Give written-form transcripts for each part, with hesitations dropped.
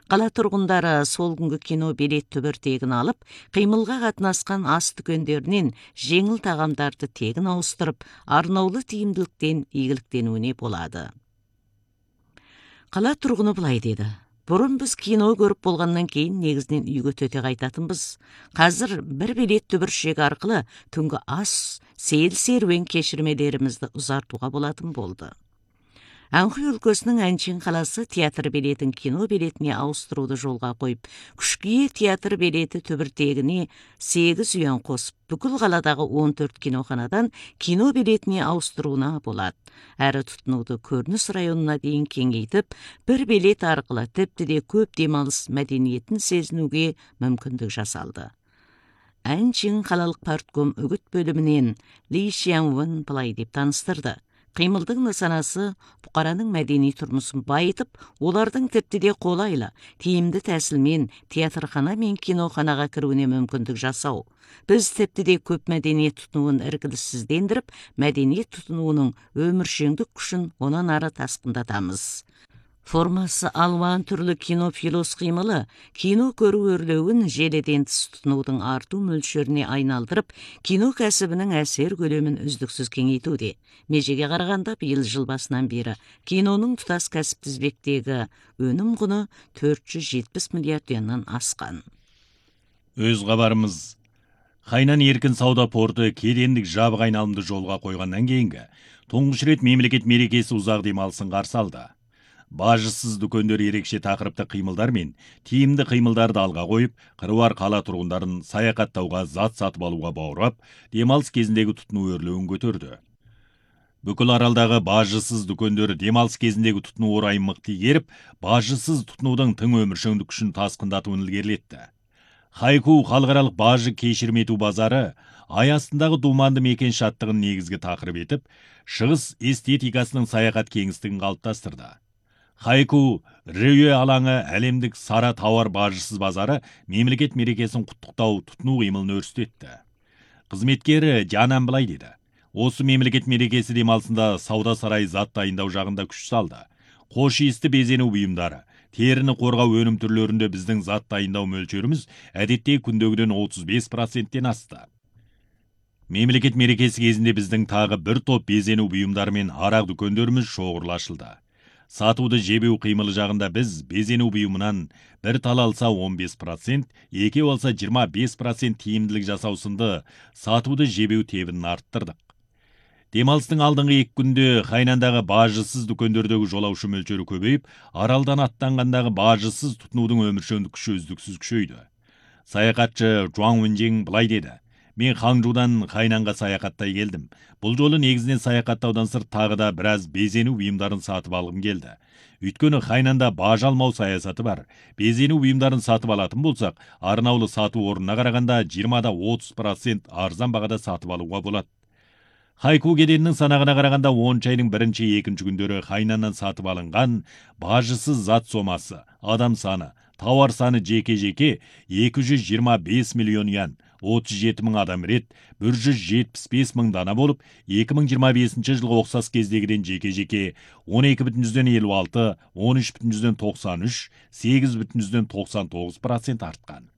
Қала тұрғындары сол күнгі кино билет түбір тегін алып, қимылға қатынасқан ас дүкендерінен жеңіл тағамдарды тегін ауыстырып, арнаулы тиімділіктен игіліктенуіне болады. Қала тұрғыны былай деді: бұрын біз кино көріп болғаннан кейін негізінен үйге төте қайтатынбыз. Қазір бір билет түбіршегі арқылы түнгі ас, сейіл серуен кешірмелерімізді ұзартуға болатын болды. Анhui өлкесінің Анчин қаласы театр билетін кино билетіне ауыстыруды жолға қойып, күшкие театр билеті түбіртегіне 8 үйен қосып, бүкіл қаладағы 14 киноханадан кино билетіне ауыстыруына болады. Әрі тұтынуды көрініс районына дейін кеңейтіп, бір билет арқылы тіпті де көп демалыс мәдениетін сезінуге мүмкіндік жасалды. Анчин қалалық партком үгіт бөлімінен Ли Шианвен былай деп таныстырды: қимылдың нысанасы бұқараның мәдени тұрмысын байытып, олардың тіпті де қолайлы, тиімді тәсілмен театрхана мен киноханаға кіруіне мүмкіндік жасау. Біз тіпті де көп мәдениет тұтынуын іркіліссіздендіріп, мәдениет тұтынуының өміршеңдік күшін онан ары тасқындатамыз. Формасы алуан түрлі кино филос қимылы, кино көру өрлеуін желеден тыс тұтынудың арту мөлшеріне айналдырып, кино кәсібінің әсер көлемін үздіксіз кеңейтуде. Межеге қарағанда биыл жыл басынан бері киноның тұтас кәсіп тізбектегі өнім құны 470 миллиард юаннан асқан. Өз хабарымыз: Хайнан еркін сауда порты кедендік жабық айналымды жолға қойғаннан кейінгі тұңғыш рет мемлекет мерекесі ұзақ демалысын қарсы алды. Бажысыз дүкендер ерекше тақырыпты қимылдар мен тиімді қимылдарды алға қойып, қыруар қала тұрғындарын саяхаттауға, зат сатып алуға баурап, демалыс кезіндегі тұтыну өрлеуін көтерді. Бүкіл аралдағы бажысыз дүкендер демалыс кезіндегі тұтыну орайын мықты игеріп, бажысыз тұтынудың тың өміршеңдік күшін тасқындатуын ілгерілетті. Хайку халықаралық бажы кешірім ету базары ай астындағы думанды мекен шаттығын негізгі тақырып етіп, шығыс эстетикасының саяхат кеңістігін қалыптастырды. Хайку Рөе алаңы әлемдік сара тауар бажысыз базары мемлекет мерекесін құттықтау тұтыну қимылын өрістетті. Қызметкері Жанан былай деді: осы мемлекет мерекесі демалысында сауда сарайы зат дайындау жағында күш салды. Қош иісті безену бұйымдары, теріні қорғау өнім түрлерінде біздің зат дайындау мөлшеріміз әдетте күндегіден 35%-тен асты. Мемлекет мерекесі кезінде біздің тағы бір топ безену бұйымдары мен арақ дүкендеріміз шоғырлы ашылды. Сатуды жебеу қимылы жағында біз безену бұйымынан бір тал алса 15%, екі алса 25% тиімділік жасау сынды сатуды жебеу тебінін арттырдық. Демалыстың алдыңғы 2 күнде Хайнандағы бажысыз дүкендердегі жолаушы мөлшері көбейіп, аралдан аттанғандағы бажысыз тұтынудың өміршеңдік күші үздіксіз күшейді. Саяхатшы Жуан Вэнжин былай деді: мен Ханчжудан Хайнанға саяхаттай келдім. Бұл жолы негізінен саяхаттаудан сырт тағы да біраз безену бұйымдарын сатып алғым келді. Өйткені Хайнанда баж алмау саясаты бар. Безену бұйымдарын сатып алатын болсақ, арнаулы сату орнына қарағанда 20-30% арзан бағада сатып алуға болады. Хайку кеденінің санағына қарағанда 10 айдың 1-2 күндері Хайнаннан сатып алынған бажысыз зат сомасы, адам саны, тауар саны жеке-жеке 225 миллион юан, 37 мың адам рет, 175 мың дана болып, 2025 жылғы оқсас кездегіден жеке-жеке 12,56, 13,93, 8,99% артқан.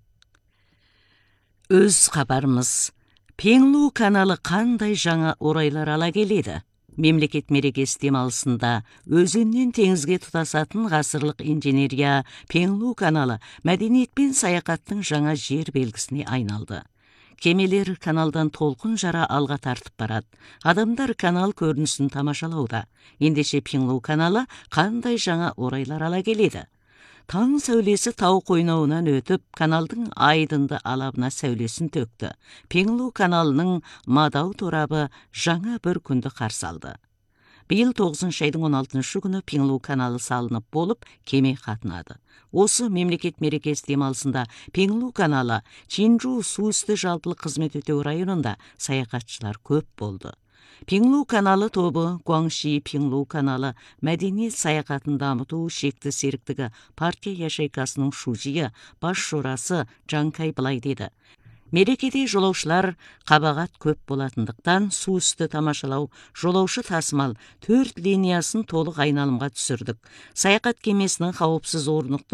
Өз хабарымыз: Пеңлу каналы қандай жаңа орайлар ала келеді? Мемлекет мерекесі демалысында өзеннен теңізге тұтасатын ғасырлық инженерия Пеңлу каналы мәдениет пен саяхаттың жаңа жер белгісіне айналды. Кемелер каналдан толқын жара алға тартып барады. Адамдар канал көрінісін тамашалауда. Ендеше Пеңлу каналы қандай жаңа орайлар ала келеді? Таң сәулесі тау қойнауынан өтіп, каналдың айдынды алабына сәулесін төкті. Пеңлу каналының Мадау торабы жаңа бір күнді қарсы алды. Биыл 9 айдың 16 күні Пеңлу каналы салынып болып, кеме қатынады. Осы мемлекет мерекесі демалысында Пеңлу каналы Чинжу су үсті жалтылы қызмет өтеу районында саяхатшылар көп болды. Пеңлу каналы тобы Гуаңши Пеңлу каналы мәдениет саяхатын дамыту шекті серіктігі партия яшайкасының шужиы бас жорасы Жанкай былай деді: мерекеде жолаушылар қабағат көп болатындықтан су үсті тамашалау, жолаушы тасымал 4 линиясын толық айналымға түсірдік. Саяхат кемесінің қауіпсіз орнықты